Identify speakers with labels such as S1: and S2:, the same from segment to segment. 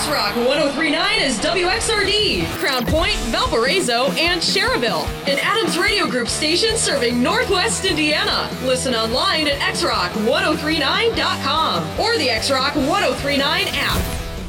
S1: X-Rock 103.9 is WXRD, Crown Point, Valparaiso, and Cherville. An Adams Radio Group station serving Northwest Indiana. Listen online at xrock1039.com or the X-Rock 1039 app.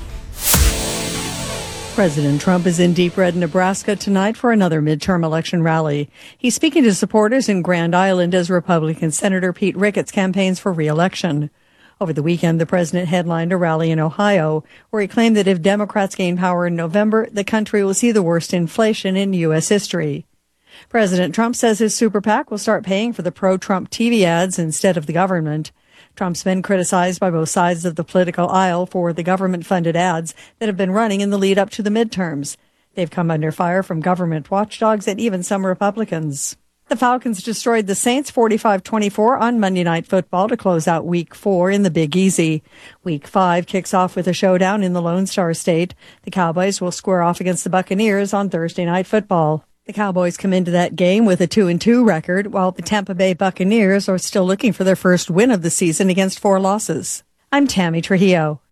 S2: President Trump is in Deep Red, Nebraska tonight for another midterm election rally. He's speaking to supporters in Grand Island as Republican Senator Pete Ricketts campaigns for re-election. Over the weekend, the president headlined a rally in Ohio where he claimed that if Democrats gain power in November, the country will see the worst inflation in U.S. history. President Trump says his super PAC will start paying for the pro-Trump TV ads instead of the government. Trump's been criticized by both sides of the political aisle for the government-funded ads that have been running in the lead up to the midterms. They've come under fire from government watchdogs and even some Republicans. The Falcons destroyed the Saints 45-24 on Monday Night Football to close out Week 4 in the Big Easy. Week 5 kicks off with a showdown in the Lone Star State. The Cowboys will square off against the Buccaneers on Thursday Night Football. The Cowboys come into that game with a 2-2 record, while the Tampa Bay Buccaneers are still looking for their first win of the season against 4 losses. I'm Tammy Trujillo.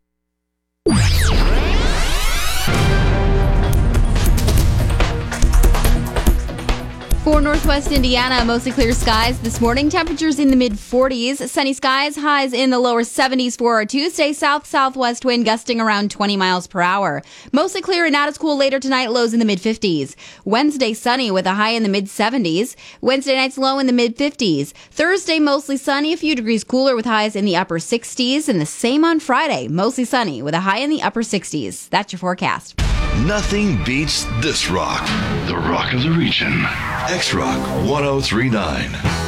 S3: For Northwest Indiana, mostly clear skies this morning. Temperatures in the mid-40s. Sunny skies, highs in the lower 70s for our Tuesday. South-southwest wind gusting around 20 miles per hour. Mostly clear and not as cool later tonight. Lows in the mid-50s. Wednesday, sunny with a high in the mid-70s. Wednesday night's low in the mid-50s. Thursday, mostly sunny, a few degrees cooler with highs in the upper 60s. And the same on Friday. Mostly sunny with a high in the upper 60s. That's your forecast.
S4: Nothing beats this rock. The rock of the region. X-Rock 1039.